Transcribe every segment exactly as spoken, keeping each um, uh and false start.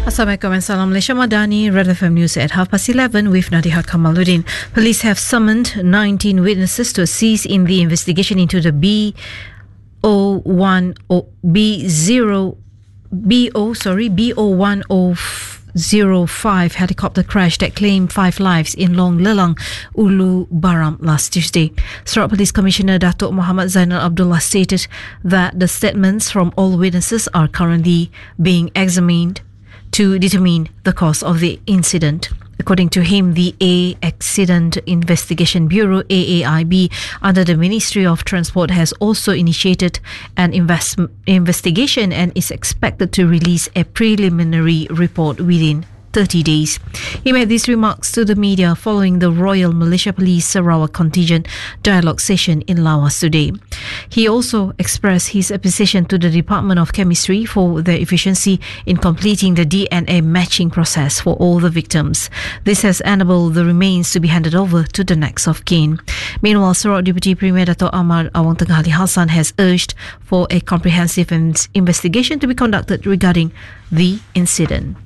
Assalamualaikum and Salam Malaysia Madani, Red F M News at half past eleven with Nadiha Kamaluddin. Police have summoned nineteen witnesses to assist in the investigation into the B O one O B zero B O sorry B O one O zero five helicopter crash that claimed five lives in Long Lelang, Ulu Baram last Tuesday. Sarawak Police Commissioner Datuk Muhammad Zainal Abdullah stated that the statements from all witnesses are currently being examined to determine the cause of the incident. According to him, the A Accident Investigation Bureau, A A I B, under the Ministry of Transport has also initiated an invest- investigation and is expected to release a preliminary report within thirty days. He made these remarks to the media following the Royal Malaysia Police Sarawak Contingent dialogue session in Lawas today. He also expressed his appreciation to the Department of Chemistry for their efficiency in completing the D N A matching process for all the victims. This has enabled the remains to be handed over to the next of kin. Meanwhile, Sarawak Deputy Premier Dato' Ahmad Awang Tengah Ali Hassan has urged for a comprehensive investigation to be conducted regarding the incident.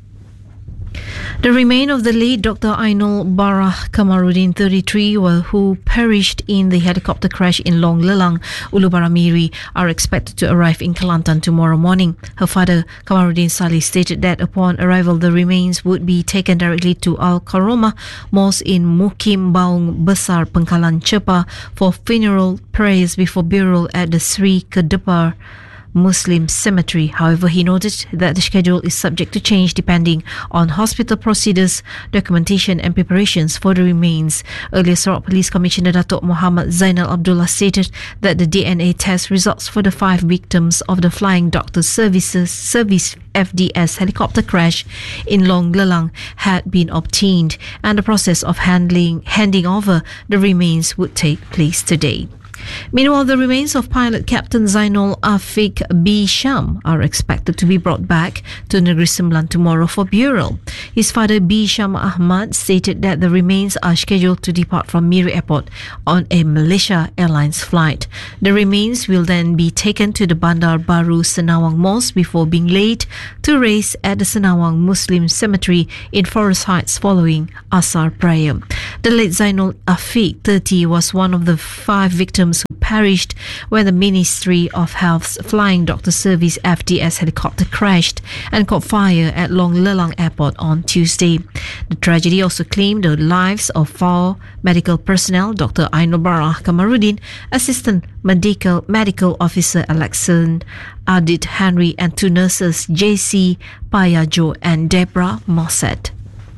The remains of the late Doctor Ainul Barah Kamaruddin, thirty-three, who perished in the helicopter crash in Long Lelang, Ulu Baramiri, are expected to arrive in Kelantan tomorrow morning. Her father, Kamaruddin Saleh, stated that upon arrival, the remains would be taken directly to Al Karomah Mosque in Mukim Baung Besar, Pengkalan Chepa for funeral prayers before burial at the Sri Kedepar Muslim Cemetery. However, he noted that the schedule is subject to change depending on hospital procedures, documentation and preparations for the remains. Earlier, Sarawak Police Commissioner Datuk Muhammad Zainal Abdullah stated that the D N A test results for the five victims of the Flying Doctors Services Service F D S helicopter crash in Long Lelang had been obtained, and the process of handling handing over the remains would take place today. Meanwhile, the remains of pilot Captain Zainul Afiq B. Sham are expected to be brought back to Negeri Sembilan tomorrow for burial. His father, B. Sham Ahmad, stated that the remains are scheduled to depart from Miri Airport on a Malaysia Airlines flight. The remains will then be taken to the Bandar Baru Senawang Mosque before being laid to rest at the Senawang Muslim Cemetery in Forest Heights following Asar prayer. The late Zainul Afiq, thirty, was one of the five victims who perished when the Ministry of Health's Flying Doctor Service F D S helicopter crashed and caught fire at Long Lelang Airport on Tuesday. The tragedy also claimed the lives of four medical personnel: Doctor Ainul Barah Kamaruddin, Assistant Medical Medical Officer Alexan Adit Henry, and two nurses, J C Payajo and Deborah Mossad.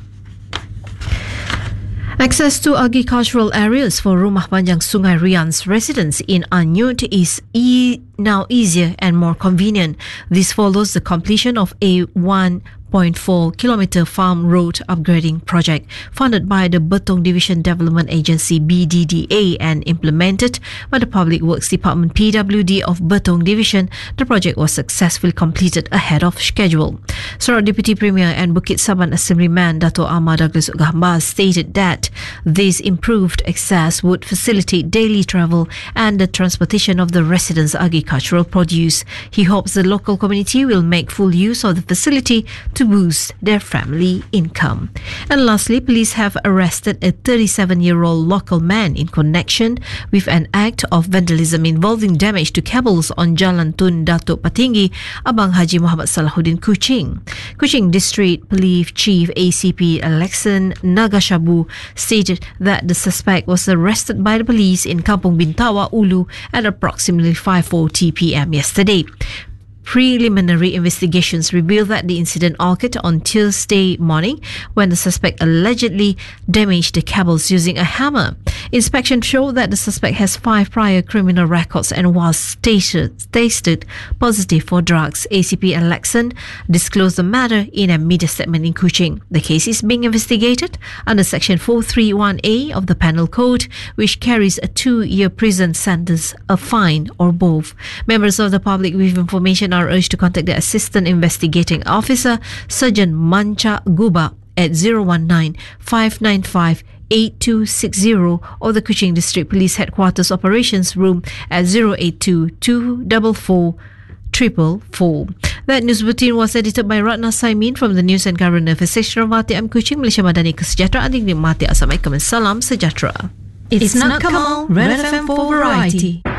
Access to agricultural areas for Rumah Panjang Sungai Rian's residents in Anyut is e- now easier and more convenient. This follows the completion of a one point four kilometre farm road upgrading project funded by the Betong Division Development Agency B D D A and implemented by the Public Works Department P W D of Betong Division. The project was successfully completed ahead of schedule. Sarawak Deputy Premier and Bukit Saban Assemblyman Dato' Ahmad Douglas Gahmbaz stated that this improved access would facilitate daily travel and the transportation of the residents' agricultural produce. He hopes the local community will make full use of the facility to boost their family income. And lastly, police have arrested a thirty-seven-year-old local man in connection with an act of vandalism involving damage to cables on Jalan Tun Datuk Patinggi, Abang Haji Muhammad Salahuddin, Kuching. Kuching District Police Chief A C P Alexan Nagashabu stated that the suspect was arrested by the police in Kampung Bintawa, Ulu at approximately five forty p.m. yesterday. Preliminary investigations revealed that the incident occurred on Tuesday morning when the suspect allegedly damaged the cables using a hammer. Inspection showed that the suspect has five prior criminal records and was tasted, tasted positive for drugs. A C P Alexan disclosed the matter in a media statement in Kuching. The case is being investigated under Section four thirty-one A of the Penal Code, which carries a two-year prison sentence, a fine, or both. Members of the public with information are urged to contact the Assistant Investigating Officer, Sergeant Mancha Guba, at zero one nine, five nine five, eight two six zero or the Kuching District Police Headquarters Operations Room at zero eight two, two four four, four four four. That news bulletin was edited by Ratna Saimin from the News and Current Affairs section of R T M Kuching, Malaysia Madani Kesejahteraan Dinikmati. Assalamualaikum and salam sejahtera. It's, it's Nak Kamal, Red F M for Variety.